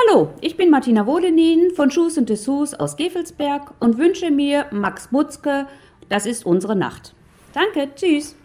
Hallo, ich bin Martina Wohlenin von Schuss und Dessous aus Gevelsberg und wünsche mir Max Mutzke, das ist unsere Nacht. Danke, tschüss.